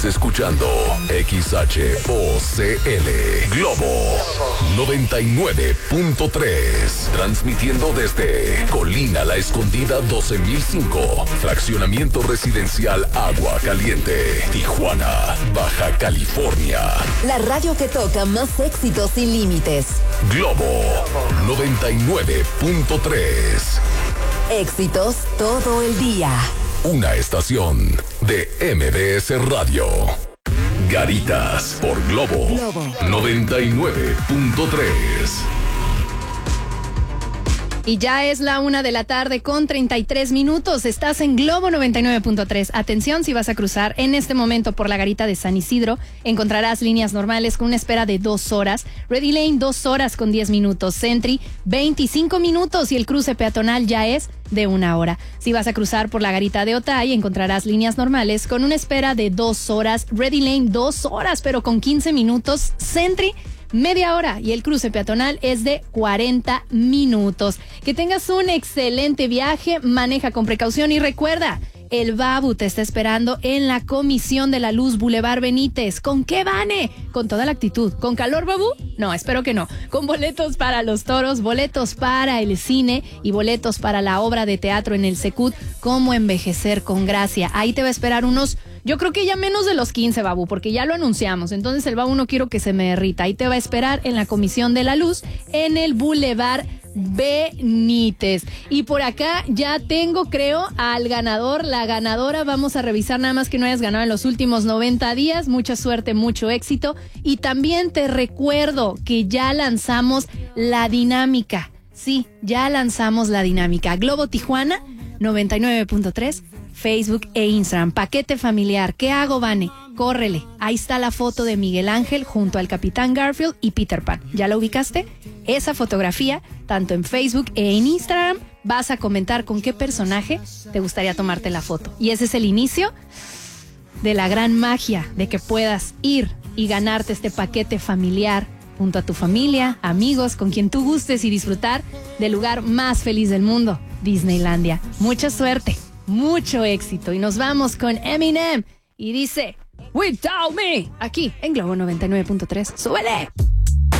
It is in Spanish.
Escuchando XHOCL Globo 99.3, transmitiendo desde Colina La Escondida 12005, fraccionamiento residencial Agua Caliente, Tijuana, Baja California. La radio que toca más éxitos sin límites. Globo 99.3. Éxitos todo el día. Una estación de MBS Radio. Garitas por Globo 99.3. Y ya es la 1:00 con 33 minutos. Estás en Globo 99.3. Atención, si vas a cruzar en este momento por la garita de San Isidro, encontrarás líneas normales con una espera de 2 horas. Ready Lane, 2 horas con 10 minutos. Sentry, 25 minutos. Y el cruce peatonal ya es de 1 hora. Si vas a cruzar por la garita de Otay, encontrarás líneas normales con una espera de 2 horas. Ready Lane, 2 horas, pero con 15 minutos. Sentry, media hora, y el cruce peatonal es de 40 minutos. Que tengas un excelente viaje, maneja con precaución y recuerda, el Babu te está esperando en la Comisión de la Luz Boulevard Benítez. ¿Con qué, Vane? Con toda la actitud. ¿Con calor, Babu? No, espero que no. Con boletos para los toros, boletos para el cine y boletos para la obra de teatro en el Secut, Cómo envejecer con gracia. Ahí te va a esperar unos... Yo creo que ya menos de los 15, Babu, porque ya lo anunciamos. Entonces el Babu no quiero que se me derrita. Ahí te va a esperar en la Comisión de la Luz, en el Boulevard Benítez. Y por acá ya tengo, creo, al ganador, la ganadora. Vamos a revisar nada más que no hayas ganado en los últimos 90 días. Mucha suerte, mucho éxito. Y también te recuerdo que ya lanzamos la dinámica. Sí, ya lanzamos la dinámica. Globo Tijuana 99.3, Facebook e Instagram. Paquete familiar. ¿Qué hago, Vane? Córrele. Ahí está la foto de Miguel Ángel junto al Capitán Garfield y Peter Pan. ¿Ya la ubicaste? Esa fotografía, tanto en Facebook e en Instagram, vas a comentar con qué personaje te gustaría tomarte la foto. Y ese es el inicio de la gran magia de que puedas ir y ganarte este paquete familiar junto a tu familia, amigos, con quien tú gustes y disfrutar del lugar más feliz del mundo, Disneylandia. Mucha suerte, mucho éxito. Y nos vamos con Eminem y dice Without Me, aquí en Globo 99.3. ¡Súbele!